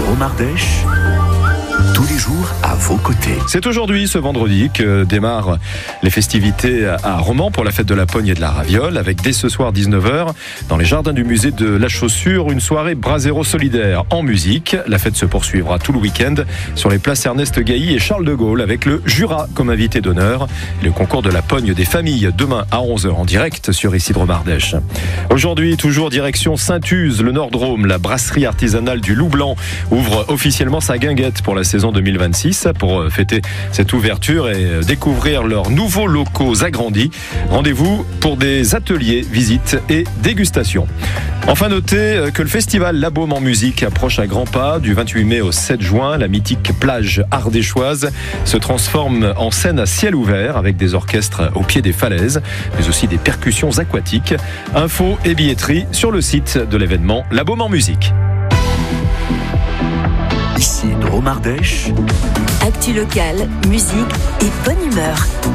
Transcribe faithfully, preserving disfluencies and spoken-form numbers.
Isidro Mardèche, tous les jours à vos côtés. C'est aujourd'hui, ce vendredi, que démarrent les festivités à Romans pour la fête de la Pogne et de la Raviole, avec dès ce soir dix-neuf heures, dans les jardins du musée de la Chaussure, une soirée Brasero solidaire en musique. La fête se poursuivra tout le week-end sur les places Ernest Gailly et Charles de Gaulle, avec le Jura comme invité d'honneur. Le concours de la Pogne des familles, demain à onze heures en direct sur Isidro Mardèche. Aujourd'hui, toujours direction Saint-Use, le Nord-Drôme. La brasserie artisanale du Loup Blanc ouvre officiellement sa guinguette pour la saison deux mille vingt-six. Pour fêter cette ouverture et découvrir leurs nouveaux locaux agrandis, rendez-vous pour des ateliers, visites et dégustations. Enfin, notez que le festival La Baume en musique approche à grands pas. Du vingt-huit mai au sept juin, la mythique plage ardéchoise se transforme en scène à ciel ouvert avec des orchestres au pied des falaises, mais aussi des percussions aquatiques. Infos et billetterie sur le site de l'événement La Baume en musique. Isidro Mardèche. Actu locale, musique et bonne humeur.